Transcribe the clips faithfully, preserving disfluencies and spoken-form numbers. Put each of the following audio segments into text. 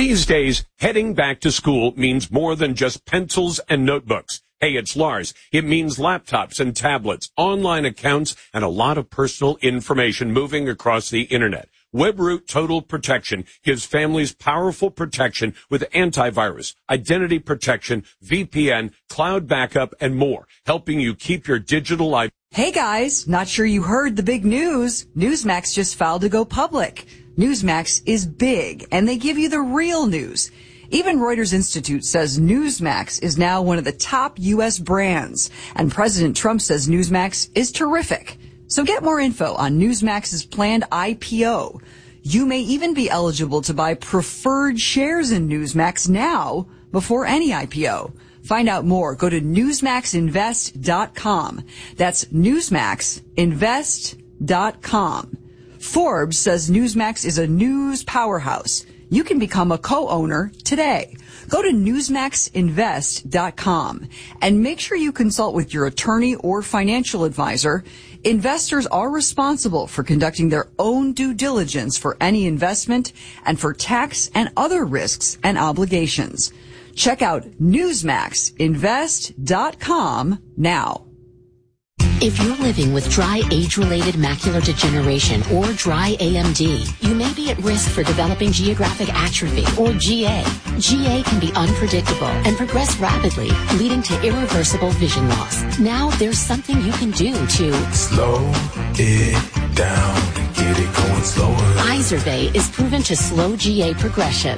These days, heading back to school means more than just pencils and notebooks. Hey, it's Lars. It means laptops and tablets, online accounts, and a lot of personal information moving across the internet. WebRoot Total Protection gives families powerful protection with antivirus, identity protection, V P N, cloud backup, and more, helping you keep your digital life. Hey guys, not sure you heard the big news. Newsmax just filed to go public. Newsmax is big, and they give you the real news. Even Reuters Institute says Newsmax is now one of the top U S brands, and President Trump says Newsmax is terrific. So get more info on Newsmax's planned I P O. You may even be eligible to buy preferred shares in Newsmax now before any I P O. Find out more. Go to newsmax invest dot com. That's newsmax invest dot com. Forbes says Newsmax is a news powerhouse. You can become a co-owner today. Go to newsmax invest dot com and make sure you consult with your attorney or financial advisor. Investors are responsible for conducting their own due diligence for any investment and for tax and other risks and obligations. Check out newsmax invest dot com now. If you're living with dry age-related macular degeneration or dry A M D, you may be at risk for developing geographic atrophy or G A. G A can be unpredictable and progress rapidly, leading to irreversible vision loss. Now there's something you can do to slow it down and get it going slower. Izervay is proven to slow G A progression.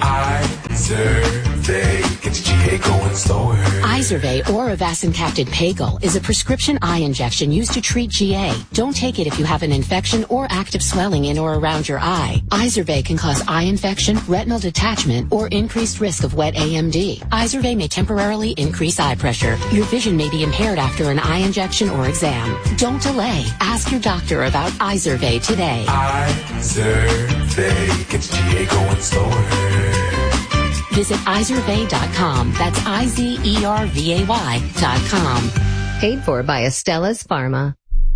Izervay gets G A going slower. Izervay or avacin-capted Pagel is a prescription eye injection used to treat G A. Don't take it if you have an infection or active swelling in or around your eye. Izervay can cause eye infection, retinal detachment, or increased risk of wet A M D. Izervay may temporarily increase eye pressure. Your vision may be impaired after an eye injection or exam. Don't delay. Ask your doctor about Izervay today. Izervay gets G A going slower. Visit izervay dot com. That's I Z E R V A Y dot com. Paid for by Estella's Pharma.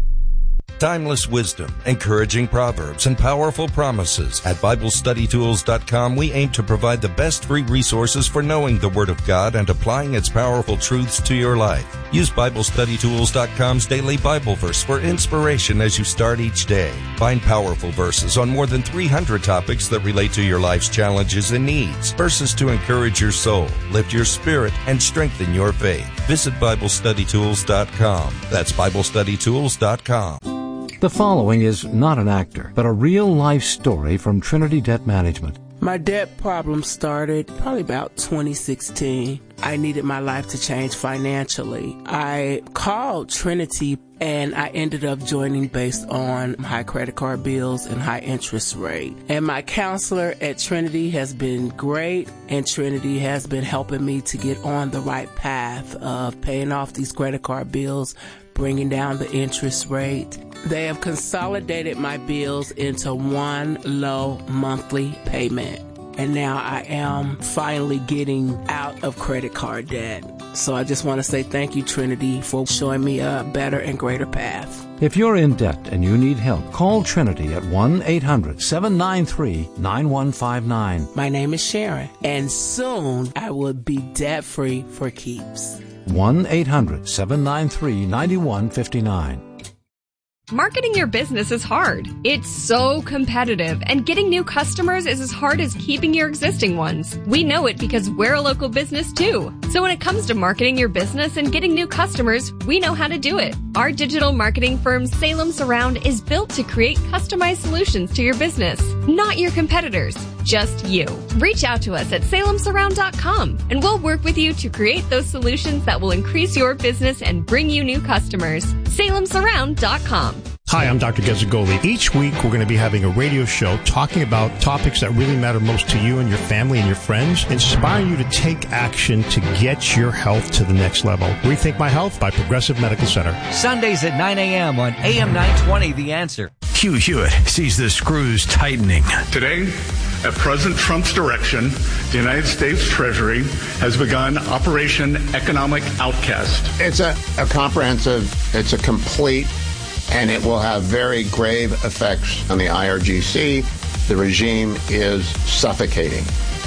Timeless wisdom, encouraging proverbs, and powerful promises. At Bible Study Tools dot com, we aim to provide the best free resources for knowing the Word of God and applying its powerful truths to your life. Use Bible Study Tools dot com's daily Bible verse for inspiration as you start each day. Find powerful verses on more than three hundred topics that relate to your life's challenges and needs. Verses to encourage your soul, lift your spirit, and strengthen your faith. Visit Bible Study Tools dot com. That's Bible Study Tools dot com. The following is not an actor, but a real-life story from Trinity Debt Management. My debt problem started probably about twenty sixteen. I needed my life to change financially. I called Trinity and I ended up joining based on high credit card bills and high interest rate. And my counselor at Trinity has been great, and Trinity has been helping me to get on the right path of paying off these credit card bills, bringing down the interest rate. They have consolidated my bills into one low monthly payment. And now I am finally getting out of credit card debt. So I just want to say thank you, Trinity, for showing me a better and greater path. If you're in debt and you need help, call Trinity at one eight hundred seven nine three nine one five nine. My name is Sharon, and soon I will be debt-free for keeps. one eight hundred seven nine three nine one five nine. Marketing your business is hard. It's so competitive, and getting new customers is as hard as keeping your existing ones. We know it because we're a local business too. So when it comes to marketing your business and getting new customers, we know how to do it. Our digital marketing firm, Salem Surround, is built to create customized solutions to your business, not your competitors, just you. Reach out to us at salem surround dot com, and we'll work with you to create those solutions that will increase your business and bring you new customers. salem surround dot com. Hi, I'm Doctor Gezzagoli. Each week, we're going to be having a radio show talking about topics that really matter most to you and your family and your friends, inspiring you to take action to get your health to the next level. Rethink My Health by Progressive Medical Center. Sundays at nine a.m. on A M nine twenty, The Answer. Hugh Hewitt sees the screws tightening. Today, at President Trump's direction, the United States Treasury has begun Operation Economic Outcast. It's a, a comprehensive, it's a complete, and it will have very grave effects on the I R G C. The regime is suffocating.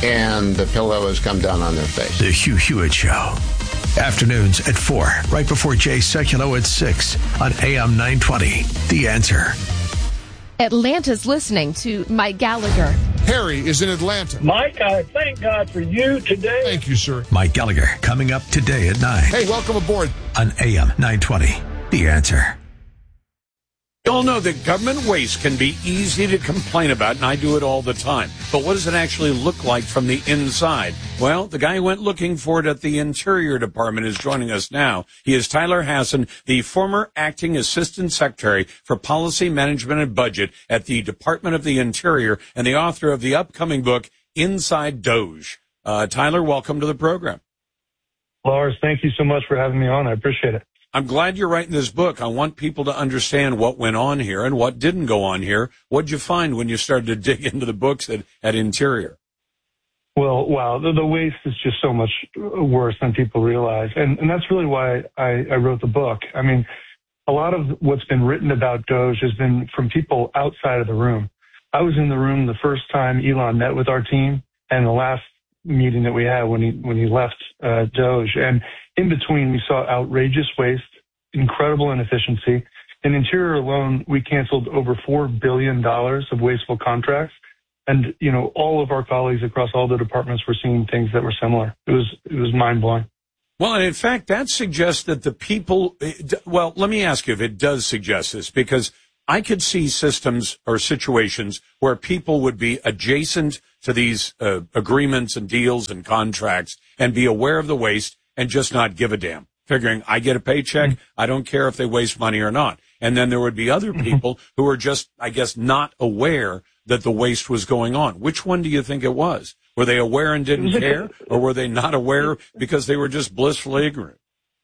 and the pillow has come down on their face. The Hugh Hewitt Show. Afternoons at four, right before Jay Sekulow at six on A M nine twenty. The Answer. Atlanta's listening to Mike Gallagher. Harry is in Atlanta. Mike, I thank God for you today. Thank you, sir. Mike Gallagher coming up today at nine. Hey, welcome aboard. On A M nine twenty. The Answer. You all know that government waste can be easy to complain about, and I do it all the time. But what does it actually look like from the inside? Well, the guy who went looking for it at the Interior Department is joining us now. He is Tyler Hasson, the former acting assistant secretary for policy management and budget at the Department of the Interior and the author of the upcoming book, Inside DOGE. Uh, Tyler, welcome to the program. Lars, thank you so much for having me on. I appreciate it. I'm glad you're writing this book. I want people to understand what went on here and what didn't go on here. What'd you find when you started to dig into the books at, at Interior? Well, wow, the, the waste is just so much worse than people realize. And, and that's really why I, I wrote the book. I mean, a lot of what's been written about DOGE has been from people outside of the room. I was in the room the first time Elon met with our team and the last meeting that we had when he, when he left uh, DOGE. And in between, we saw outrageous waste, incredible inefficiency. In Interior alone, we canceled over four billion dollars of wasteful contracts. And, you know, all of our colleagues across all the departments were seeing things that were similar. It was, it was mind-blowing. Well, and in fact, that suggests that the people, well, let me ask you if it does suggest this, because I could see systems or situations where people would be adjacent to these uh, agreements and deals and contracts and be aware of the waste and just not give a damn, figuring I get a paycheck, I don't care if they waste money or not. And then there would be other people who are just, I guess, not aware that the waste was going on. Which one do you think it was? Were they aware and didn't care, or were they not aware because they were just blissfully ignorant?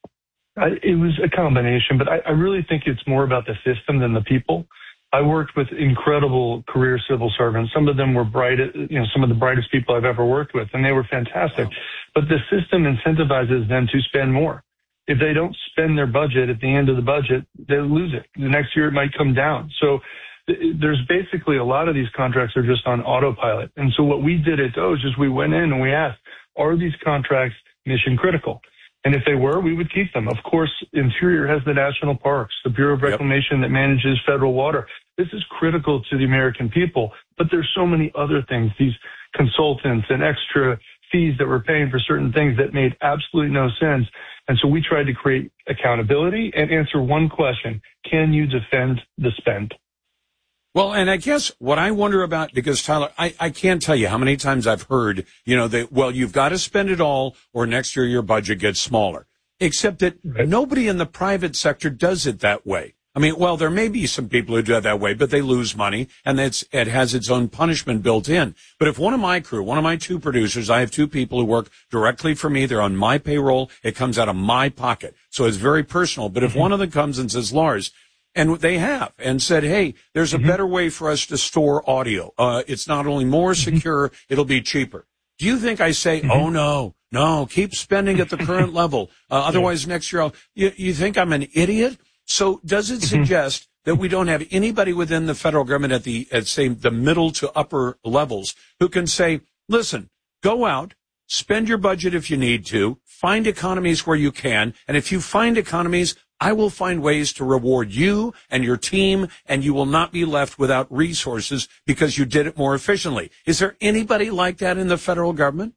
I, it was a combination, but I, I really think it's more about the system than the people. I worked with incredible career civil servants. Some of them were bright, you know, some of the brightest people I've ever worked with, and they were fantastic. But the system incentivizes them to spend more. If they don't spend their budget at the end of the budget, they lose it. The next year it might come down. So th- there's basically a lot of these contracts are just on autopilot. And so what we did at DOGE is we went in and we asked, are these contracts mission critical? And if they were, we would keep them. Of course, Interior has the national parks, the Bureau of Reclamation that manages federal water. This is critical to the American people, but there's so many other things, these consultants and extra fees that we're paying for certain things that made absolutely no sense. And so we tried to create accountability and answer one question: can you defend the spend? Well, and I guess what I wonder about, because Tyler, I, I can't tell you how many times I've heard, you know, that, well, you've got to spend it all or next year your budget gets smaller, except that right. Nobody in the private sector does it that way. I mean, well, there may be some people who do it that way, but they lose money and it's, it has its own punishment built in. But if one of my crew, one of my two producers, I have two people who work directly for me, they're on my payroll, it comes out of my pocket. So it's very personal. But if mm-hmm. one of them comes and says, Lars, and they have, and said, hey, there's a mm-hmm. better way for us to store audio. Uh, it's not only more secure, mm-hmm. it'll be cheaper. Do you think I say, mm-hmm. oh, no, no, keep spending at the current level. Uh, otherwise, yeah. next year, I'll, you, you think I'm an idiot? So does it suggest mm-hmm. that we don't have anybody within the federal government at the, at say, the middle to upper levels who can say, listen, go out, spend your budget if you need to, find economies where you can, and if you find economies, I will find ways to reward you and your team, and you will not be left without resources because you did it more efficiently. Is there anybody like that in the federal government?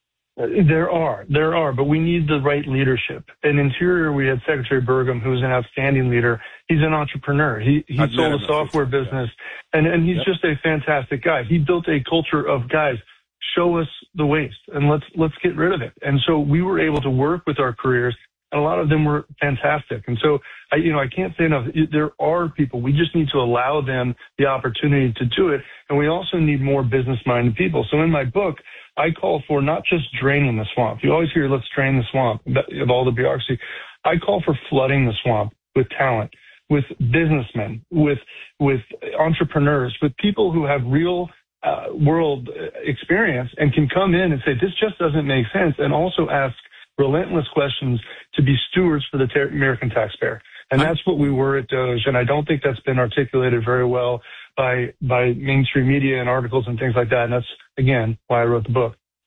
There are, there are, but we need the right leadership. In Interior, we had Secretary Burgum, who's an outstanding leader. He's an entrepreneur. He he I've sold a software business, and, and he's yep. just a fantastic guy. He built a culture of, guys, show us the waste, and let's let's get rid of it. And so we were able to work with our careers, and a lot of them were fantastic. And so, I, you know, I can't say enough. There are people. We just need to allow them the opportunity to do it, and we also need more business-minded people. So in my book, I call for not just draining the swamp. You always hear, let's drain the swamp of all the bureaucracy. I call for flooding the swamp with talent, with businessmen, with with entrepreneurs, with people who have real uh, world experience and can come in and say, this just doesn't make sense, and also ask relentless questions to be stewards for the ter- American taxpayer. And that's what we were at DOGE, and I don't think that's been articulated very well by by mainstream media and articles and things like that. And that's, again, why I wrote the book.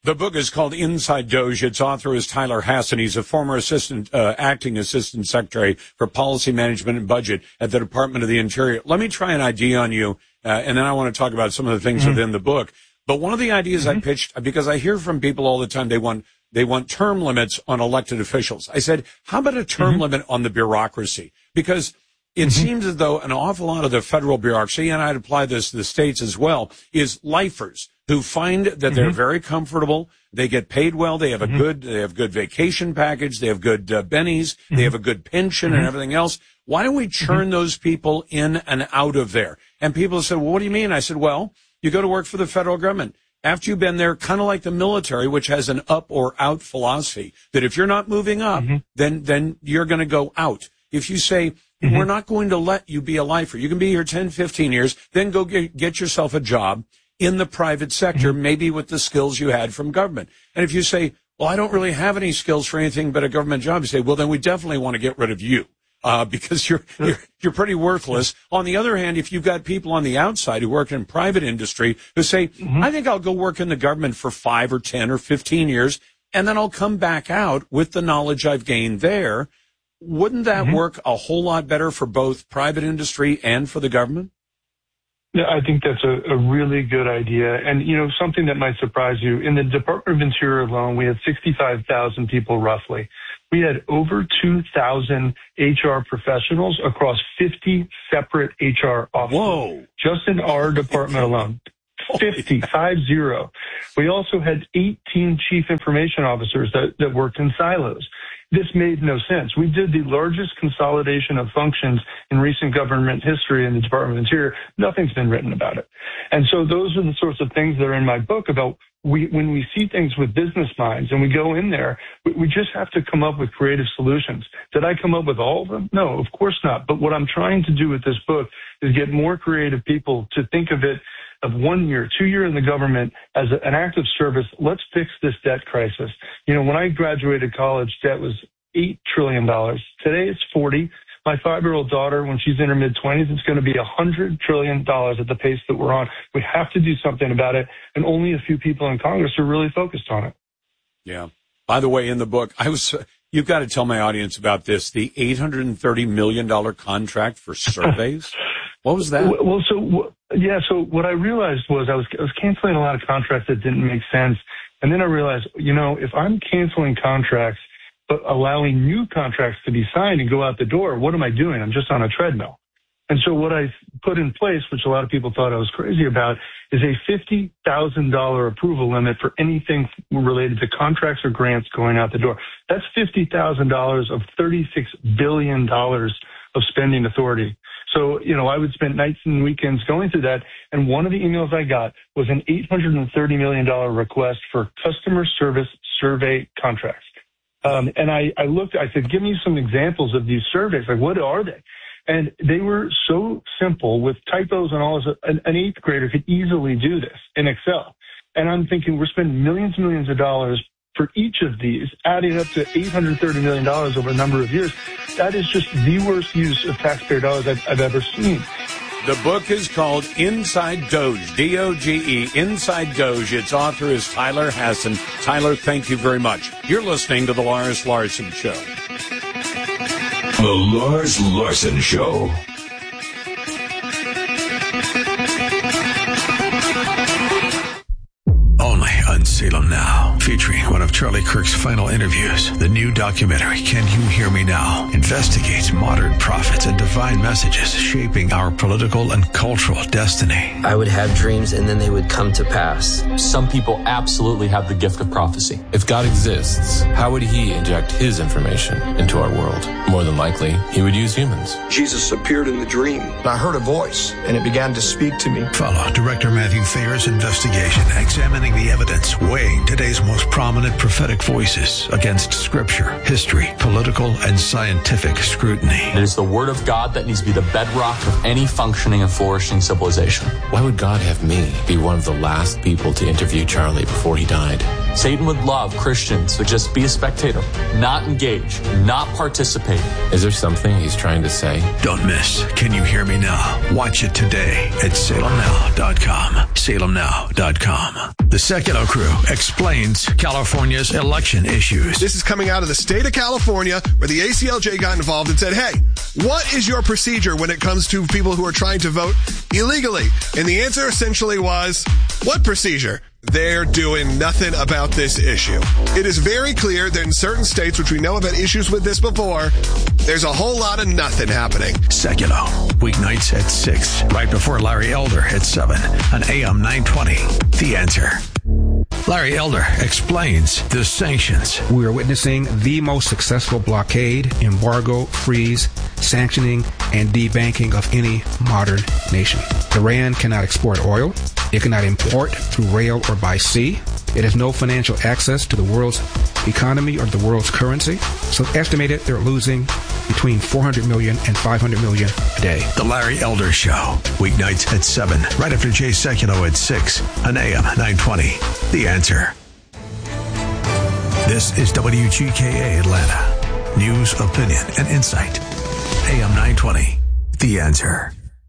The book is called Inside Doge. Its author is Tyler Hasson. He's a former assistant, uh, acting assistant secretary for policy management and budget at the Department of the Interior. Let me try an idea on you, uh, and then I want to talk about some of the things mm-hmm. within the book. But one of the ideas mm-hmm. I pitched, because I hear from people all the time, they want they want term limits on elected officials. I said, how about a term mm-hmm. limit on the bureaucracy? Because it mm-hmm. seems as though an awful lot of the federal bureaucracy, and I'd apply this to the states as well, is lifers who find that mm-hmm. they're very comfortable, they get paid well, they have a mm-hmm. good, they have good vacation package, they have good uh, bennies, mm-hmm. they have a good pension mm-hmm. and everything else. Why don't we churn mm-hmm. those people in and out of there? And people said, well, what do you mean? I said, well, you go to work for the federal government. After you've been there, kind of like the military, which has an up or out philosophy, that if you're not moving up, mm-hmm. then, then you're going to go out. If you say, mm-hmm. we're not going to let you be a lifer, you can be here ten, fifteen years, then go get, get yourself a job in the private sector, mm-hmm. maybe with the skills you had from government. And if you say, well, I don't really have any skills for anything but a government job, you say, well, then we definitely want to get rid of you. Uh, because you're, you're, you're pretty worthless. On the other hand, if you've got people on the outside who work in private industry who say, mm-hmm. I think I'll go work in the government for five or ten or fifteen years, and then I'll come back out with the knowledge I've gained there. Wouldn't that mm-hmm. work a whole lot better for both private industry and for the government? Yeah, I think that's a, a really good idea. And, you know, something that might surprise you, in the Department of Interior alone, we had sixty-five thousand people roughly. We had over two thousand H R professionals across fifty separate H R offices. Whoa. Just in our department alone. fifty, five zero. We also had eighteen chief information officers that, that worked in silos. This made no sense. We did the largest consolidation of functions in recent government history in the Department of Interior. Nothing's been written about it. And so those are the sorts of things that are in my book about we, when we see things with business minds and we go in there, we, we just have to come up with creative solutions. Did I come up with all of them? No, of course not. But what I'm trying to do with this book is get more creative people to think of it of one year, two year in the government as a, an act of service. Let's fix this debt crisis. You know, when I graduated college, debt was eight trillion dollars. Today it's forty. My five-year-old daughter, when she's in her mid-twenties, it's going to be one hundred trillion dollars at the pace that we're on. We have to do something about it, and only a few people in Congress are really focused on it. Yeah. By the way, in the book, I was, you've got to tell my audience about this, the eight hundred thirty million dollars contract for surveys. What was that? Well, so, yeah, so what I realized was I was, I was canceling a lot of contracts that didn't make sense. And then I realized, you know, if I'm canceling contracts, but allowing new contracts to be signed and go out the door, what am I doing? I'm just on a treadmill. And so what I put in place, which a lot of people thought I was crazy about, is a fifty thousand dollars approval limit for anything related to contracts or grants going out the door. That's fifty thousand dollars of thirty-six billion dollars of spending authority. So, you know, I would spend nights and weekends going through that. And one of the emails I got was an eight hundred thirty million dollars request for customer service survey contracts. Um, and I, I looked, I said, give me some examples of these surveys. Like, what are they? And they were so simple with typos and all this. An, an eighth grader could easily do this in Excel. And I'm thinking we're spending millions and millions of dollars for each of these, adding up to eight hundred thirty million dollars over a number of years. That is just the worst use of taxpayer dollars I've, I've ever seen. The book is called Inside Doge, D O G E, Inside Doge. Its author is Tyler Hasson. Tyler, thank you very much. You're listening to The Lars Larson Show. The Lars Larson Show. Only on Salem Now, featuring one of Charlie Kirk's final interviews. The new documentary, Can You Hear Me Now?, investigates modern prophets and divine messages shaping our political and cultural destiny. I would have dreams and then they would come to pass. Some people absolutely have the gift of prophecy. If God exists, how would he inject his information into our world? More than likely, he would use humans. Jesus appeared in the dream. I heard a voice, and it began to speak to me. Follow director Matthew Thayer's investigation, examining the evidence, weighing today's most prominent prophetic voices against scripture, history, political, and scientific scrutiny. It is the word of God that needs to be the bedrock of any functioning and flourishing civilization. Why would God have me be one of the last people to interview Charlie before he died? Satan would love Christians to just be a spectator, not engage, not participate. Is there something he's trying to say? Don't miss Can You Hear Me Now? Watch it today at salem now dot com. salem now dot com. The Secular Crew Crew explains California's election issues. This is coming out of the state of California, where the A C L J got involved and said, hey, what is your procedure when it comes to people who are trying to vote illegally? And the answer essentially was, what procedure? They're doing nothing about this issue. It is very clear that in certain states, which we know have had issues with this before, there's a whole lot of nothing happening. Secular, weeknights at six, right before Larry Elder at seven on A M nine twenty. The Answer. Larry Elder explains the sanctions. We are witnessing the most successful blockade, embargo, freeze, sanctioning, and debanking of any modern nation. Iran cannot export oil. It cannot import through rail or by sea. It has no financial access to the world's economy or the world's currency. So estimated they're losing between four hundred million and five hundred million a day. The Larry Elder Show, weeknights at seven, right after Jay Sekulow at six on A M nine twenty. The Answer. This is W G K A Atlanta. News, opinion, and insight. A M nine twenty. The Answer.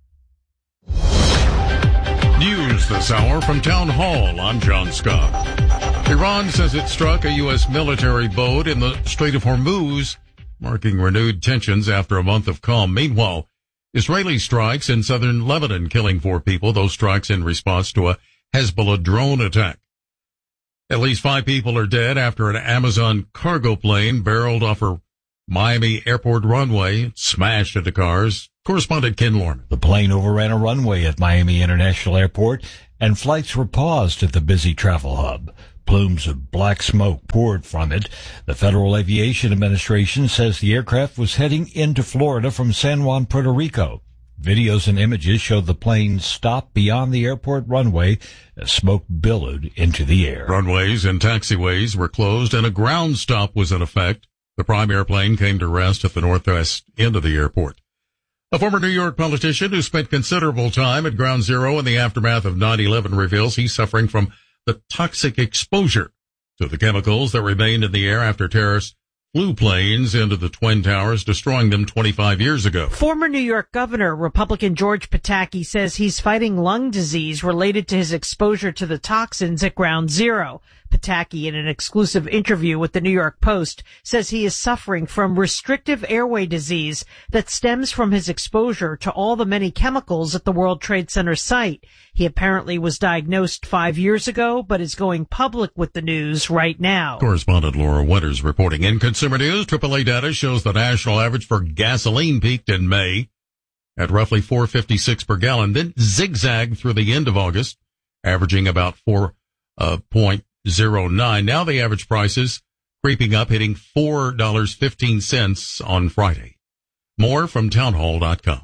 News this hour from Town Hall. I'm John Scott. Iran says it struck a U S military boat in the Strait of Hormuz, marking renewed tensions after a month of calm. Meanwhile, Israeli strikes in southern Lebanon, killing four people. Those strikes in response to a Hezbollah drone attack. At least five people are dead after an Amazon cargo plane barreled off a Miami airport runway, smashed into cars. Correspondent Ken Lorman. The plane overran a runway at Miami International Airport, and flights were paused at the busy travel hub. Plumes of black smoke poured from it. The Federal Aviation Administration says the aircraft was heading into Florida from San Juan, Puerto Rico. Videos and images showed the plane stop beyond the airport runway as smoke billowed into the air. Runways and taxiways were closed, and a ground stop was in effect. The prime airplane came to rest at the northwest end of the airport. A former New York politician who spent considerable time at Ground Zero in the aftermath of nine eleven reveals he's suffering from the toxic exposure to the chemicals that remained in the air after terrorists flew planes into the Twin Towers, destroying them twenty-five years ago. Former New York Governor, Republican George Pataki, says he's fighting lung disease related to his exposure to the toxins at Ground Zero. Pataki, in an exclusive interview with the New York Post, says he is suffering from restrictive airway disease that stems from his exposure to all the many chemicals at the World Trade Center site. He apparently was diagnosed five years ago, but is going public with the news right now. Correspondent Laura Winters reporting. In consumer news, triple A data shows the national average for gasoline peaked in May at roughly four fifty-six per gallon, then zigzagged through the end of August, averaging about four point oh nine. Now the average price is creeping up, hitting four dollars and fifteen cents on Friday. More from townhall dot com.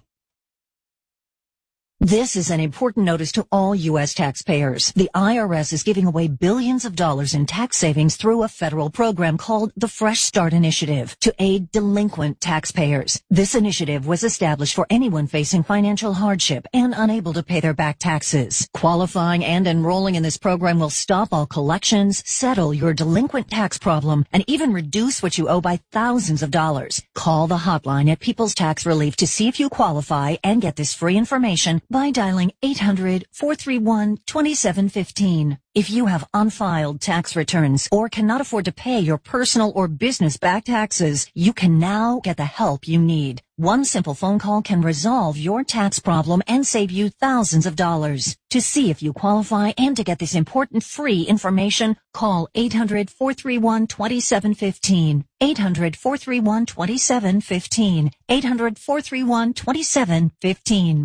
This is an important notice to all U S taxpayers. The I R S is giving away billions of dollars in tax savings through a federal program called the Fresh Start Initiative to aid delinquent taxpayers. This initiative was established for anyone facing financial hardship and unable to pay their back taxes. Qualifying and enrolling in this program will stop all collections, settle your delinquent tax problem, and even reduce what you owe by thousands of dollars. Call the hotline at People's Tax Relief to see if you qualify and get this free information by dialing eight hundred, four three one, two seven one five. If you have unfiled tax returns or cannot afford to pay your personal or business back taxes, you can now get the help you need. One simple phone call can resolve your tax problem and save you thousands of dollars. To see if you qualify and to get this important free information, call eight hundred, four three one, two seven one five. eight hundred, four three one, two seven one five. eight hundred, four three one, two seven one five.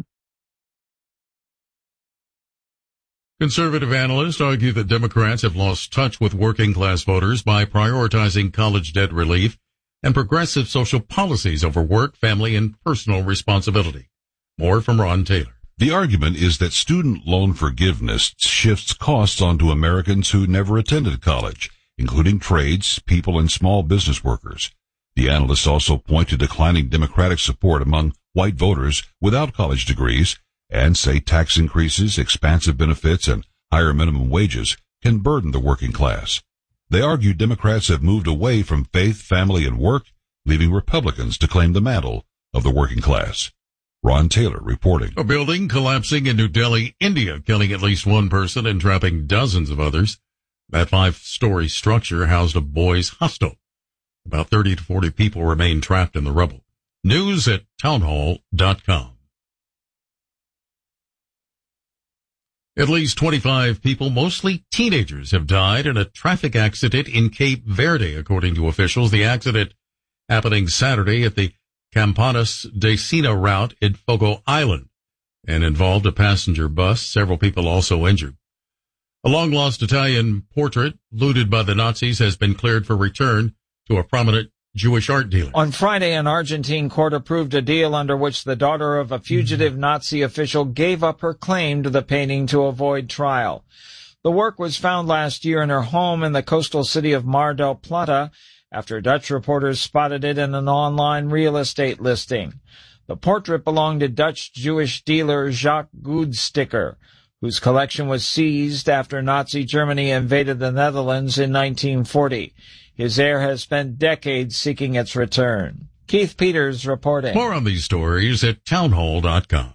Conservative analysts argue that Democrats have lost touch with working-class voters by prioritizing college debt relief and progressive social policies over work, family, and personal responsibility. More from Ron Taylor. The argument is that student loan forgiveness shifts costs onto Americans who never attended college, including trades, people, and small business workers. The analysts also point to declining Democratic support among white voters without college degrees and say tax increases, expansive benefits, and higher minimum wages can burden the working class. They argue Democrats have moved away from faith, family, and work, leaving Republicans to claim the mantle of the working class. Ron Taylor reporting. A building collapsing in New Delhi, India, killing at least one person and trapping dozens of others. That five-story structure housed a boys' hostel. About thirty to forty people remain trapped in the rubble. News at townhall dot com. At least twenty-five people, mostly teenagers, have died in a traffic accident in Cape Verde, according to officials. The accident happening Saturday at the Campanas de Sina route in Fogo Island and involved a passenger bus. Several people also injured. A long-lost Italian portrait looted by the Nazis has been cleared for return to a prominent Jewish art dealer. On Friday, an Argentine court approved a deal under which the daughter of a fugitive mm-hmm. Nazi official gave up her claim to the painting to avoid trial. The work was found last year in her home in the coastal city of Mar del Plata after Dutch reporters spotted it in an online real estate listing. The portrait belonged to Dutch Jewish dealer Jacques Goudsticker, whose collection was seized after Nazi Germany invaded the Netherlands in nineteen forty. His heir has spent decades seeking its return. Keith Peters reporting. More on these stories at townhall dot com.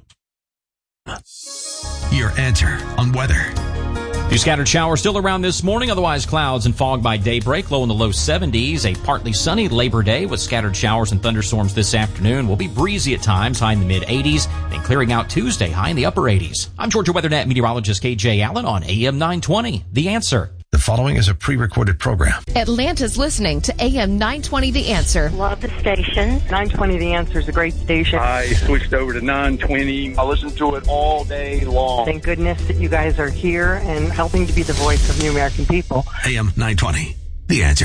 Your answer on weather. Few scattered showers still around this morning, otherwise clouds and fog by daybreak, low in the low seventies. A partly sunny Labor Day with scattered showers and thunderstorms this afternoon. Will be breezy at times, high in the mid eighties, then clearing out Tuesday, high in the upper eighties. I'm Georgia WeatherNet meteorologist K J Allen on A M nine twenty. The Answer. The following is a pre-recorded program. Atlanta's listening to A M nine twenty The Answer. Love the station. nine twenty The Answer is a great station. I switched over to nine twenty. I listen to it all day long. Thank goodness that you guys are here and helping to be the voice of the American people. A M nine twenty The Answer.